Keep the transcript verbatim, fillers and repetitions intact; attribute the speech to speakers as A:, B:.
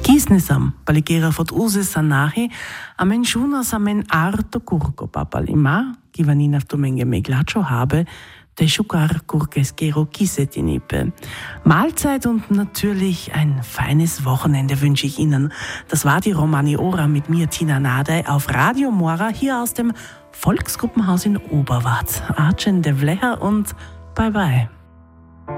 A: Kisnesam, paligera fot use sanahi, a menšuna sa men arto kurko papalima, kivanin auf domenge meglacho habe, der Schukar Kurkeskero Kisetinipe. Mahlzeit und natürlich ein feines Wochenende wünsche ich Ihnen. Das war die Romani Ora mit mir, Tina Nadei, auf Radio Mora, hier aus dem Volksgruppenhaus in Oberwart. Archen de Vleher und bye bye.